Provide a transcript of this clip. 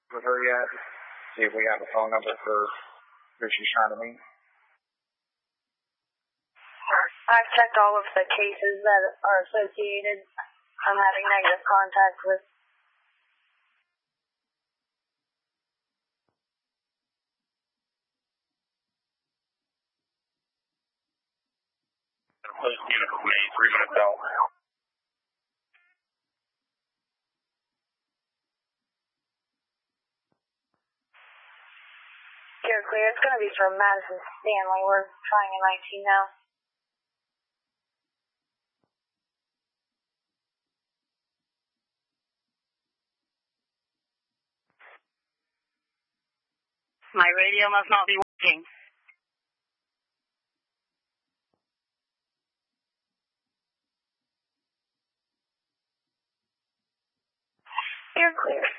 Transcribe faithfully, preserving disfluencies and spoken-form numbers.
with her yet. See if we have a phone number for who she's trying to meet. I've checked all of the cases that are associated. I'm having negative contact with. Post unit for me, three minutes out. You're clear. It's going to be from Madison Stanley. We're trying a nineteen now. My radio must not be working. You're clear.